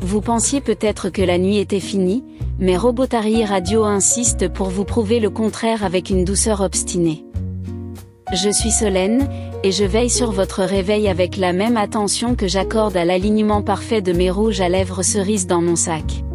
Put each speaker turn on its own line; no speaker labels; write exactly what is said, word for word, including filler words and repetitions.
Vous pensiez peut-être que la nuit était finie, mais Robotary Radio insiste pour vous prouver le contraire avec une douceur obstinée. Je suis Solène, et je veille sur votre réveil avec la même attention que j'accorde à l'alignement parfait de mes rouges à lèvres cerises dans mon sac.